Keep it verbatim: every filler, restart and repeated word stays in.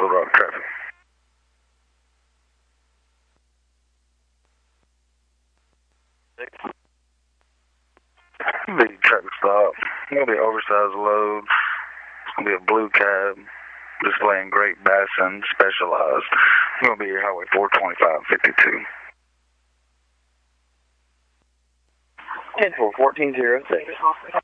Little Rock traffic. Big truck stop. It's going to be an oversized load. It's going to be a blue cab displaying Great Basin Specialized. It's going to be your Highway four twenty-five fifty-two. ten four fourteen zero six.